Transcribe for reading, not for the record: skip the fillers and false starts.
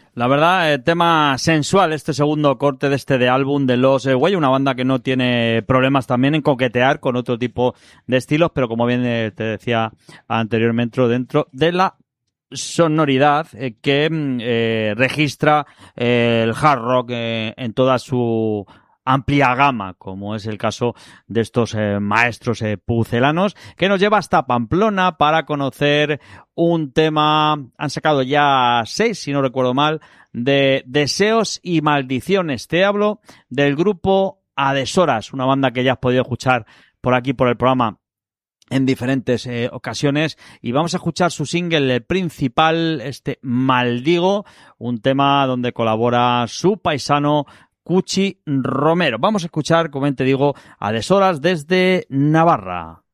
La verdad, tema sensual este segundo corte de álbum de Los Güey, una banda que no tiene problemas también en coquetear con otro tipo de estilos, pero como bien te decía anteriormente, dentro de la sonoridad que registra el hard rock en toda su amplia gama, como es el caso de estos maestros pucelanos, que nos lleva hasta Pamplona para conocer un tema. Han sacado ya 6, si no recuerdo mal, de Deseos y Maldiciones. Te hablo del grupo A Deshoras, una banda que ya has podido escuchar por aquí, por el programa, en diferentes ocasiones, y vamos a escuchar su single principal, Maldigo, un tema donde colabora su paisano Cuchi Romero. Vamos a escuchar, como te digo, A Deshoras desde Navarra.